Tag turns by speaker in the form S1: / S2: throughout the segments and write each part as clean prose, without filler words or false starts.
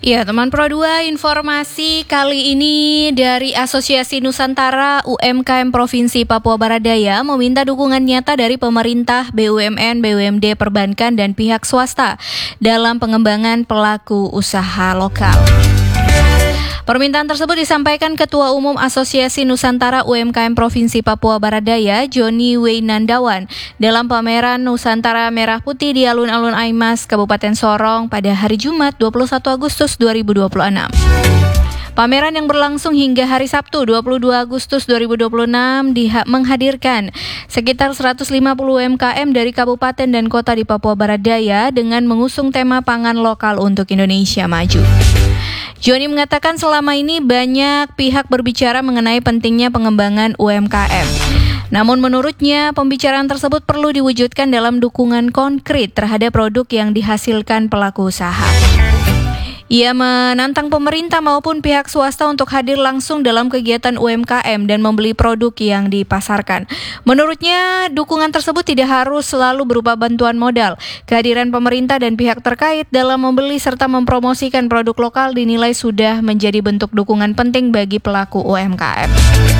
S1: Ya, teman Pro 2, informasi kali ini dari Asosiasi Nusantara UMKM Provinsi Papua Barat Daya meminta dukungan nyata dari pemerintah, BUMN, BUMD, perbankan, dan pihak swasta dalam pengembangan pelaku usaha lokal. Permintaan tersebut disampaikan Ketua Umum Asosiasi Nusantara UMKM Provinsi Papua Barat Daya, Joni Weynandawan, dalam pameran Nusantara Merah Putih di Alun-Alun Aimas, Kabupaten Sorong pada hari Jumat 21 Agustus 2026. Pameran yang berlangsung hingga hari Sabtu 22 Agustus 2026 menghadirkan sekitar 150 UMKM dari kabupaten dan kota di Papua Barat Daya dengan mengusung tema pangan lokal untuk Indonesia Maju. Joni mengatakan selama ini banyak pihak berbicara mengenai pentingnya pengembangan UMKM. Namun menurutnya, pembicaraan tersebut perlu diwujudkan dalam dukungan konkret terhadap produk yang dihasilkan pelaku usaha. Ia menantang pemerintah maupun pihak swasta untuk hadir langsung dalam kegiatan UMKM dan membeli produk yang dipasarkan. Menurutnya, dukungan tersebut tidak harus selalu berupa bantuan modal. Kehadiran pemerintah dan pihak terkait dalam membeli serta mempromosikan produk lokal dinilai sudah menjadi bentuk dukungan penting bagi pelaku UMKM.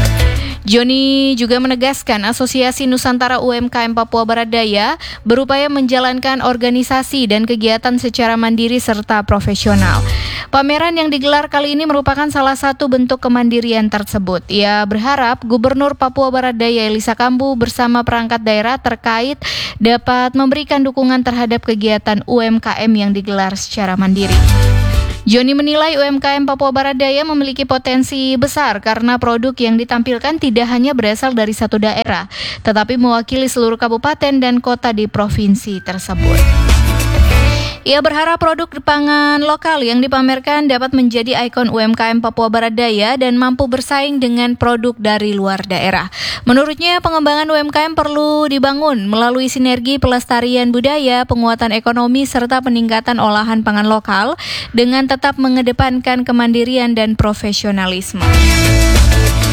S1: Joni juga menegaskan Asosiasi Nusantara UMKM Papua Barat Daya berupaya menjalankan organisasi dan kegiatan secara mandiri serta profesional. Pameran yang digelar kali ini merupakan salah satu bentuk kemandirian tersebut. Ia berharap Gubernur Papua Barat Daya Elisa Kambu bersama perangkat daerah terkait dapat memberikan dukungan terhadap kegiatan UMKM yang digelar secara mandiri. Joni menilai UMKM Papua Barat Daya memiliki potensi besar karena produk yang ditampilkan tidak hanya berasal dari satu daerah, tetapi mewakili seluruh kabupaten dan kota di provinsi tersebut. Ia berharap produk pangan lokal yang dipamerkan dapat menjadi ikon UMKM Papua Barat Daya dan mampu bersaing dengan produk dari luar daerah. Menurutnya, pengembangan UMKM perlu dibangun melalui sinergi pelestarian budaya, penguatan ekonomi, serta peningkatan olahan pangan lokal dengan tetap mengedepankan kemandirian dan profesionalisme.